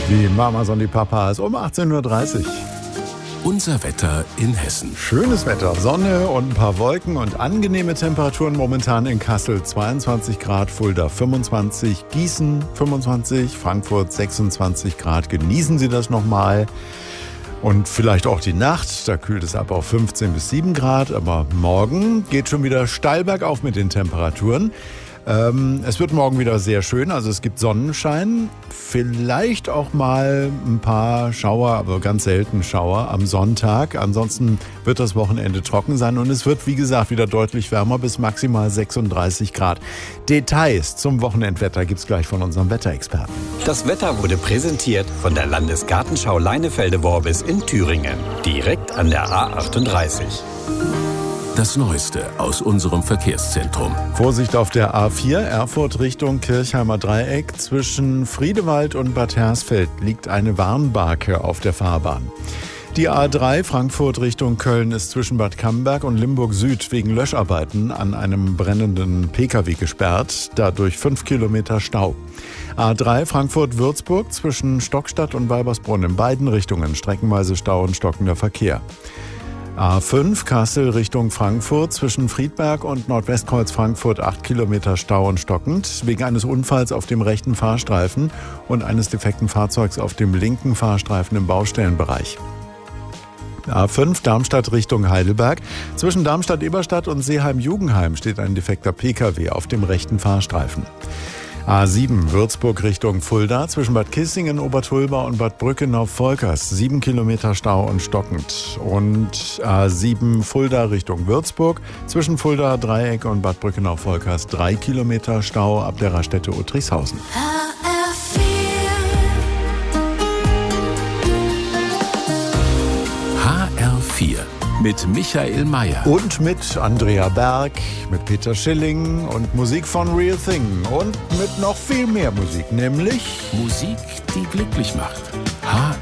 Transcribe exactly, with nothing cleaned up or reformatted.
Die Mamas und die Papas um achtzehn Uhr dreißig. Unser Wetter in Hessen. Schönes Wetter, Sonne und ein paar Wolken und angenehme Temperaturen momentan in Kassel. zweiundzwanzig Grad, Fulda fünfundzwanzig, Gießen fünfundzwanzig, Frankfurt sechsundzwanzig Grad. Genießen Sie das nochmal. Und vielleicht auch die Nacht, da kühlt es ab auf fünfzehn bis sieben Grad. Aber morgen geht schon wieder steil bergauf mit den Temperaturen. Ähm, es wird morgen wieder sehr schön, also es gibt Sonnenschein, vielleicht auch mal ein paar Schauer, aber ganz selten Schauer am Sonntag. Ansonsten wird das Wochenende trocken sein und es wird, wie gesagt, wieder deutlich wärmer bis maximal sechsunddreißig Grad. Details zum Wochenendwetter gibt's gleich von unserem Wetterexperten. Das Wetter wurde präsentiert von der Landesgartenschau Leinefelde-Worbis in Thüringen, direkt an der A achtunddreißig. Das Neueste aus unserem Verkehrszentrum. Vorsicht auf der A vier, Erfurt Richtung Kirchheimer Dreieck. Zwischen Friedewald und Bad Hersfeld liegt eine Warnbarke auf der Fahrbahn. Die A drei, Frankfurt Richtung Köln, ist zwischen Bad Camberg und Limburg Süd wegen Löscharbeiten an einem brennenden Pkw gesperrt. Dadurch fünf Kilometer Stau. A drei, Frankfurt-Würzburg, zwischen Stockstadt und Walbersbrunn in beiden Richtungen streckenweise Stau und stockender Verkehr. A fünf, Kassel Richtung Frankfurt, zwischen Friedberg und Nordwestkreuz Frankfurt acht Kilometer Stau und stockend, wegen eines Unfalls auf dem rechten Fahrstreifen und eines defekten Fahrzeugs auf dem linken Fahrstreifen im Baustellenbereich. A fünf, Darmstadt Richtung Heidelberg, zwischen Darmstadt-Eberstadt und Seeheim-Jugenheim steht ein defekter Pkw auf dem rechten Fahrstreifen. A sieben, Würzburg Richtung Fulda, zwischen Bad Kissingen, Obertulba und Bad Brückenau-Volkers, sieben Kilometer Stau und stockend. Und A sieben, Fulda Richtung Würzburg, zwischen Fulda Dreieck und Bad Brückenau-Volkers, drei Kilometer Stau ab der Raststätte Uttrichshausen. H R vier mit Michael Mayer. Und mit Andrea Berg, mit Peter Schilling und Musik von Real Thing. Und mit noch viel mehr Musik, nämlich Musik, die glücklich macht. H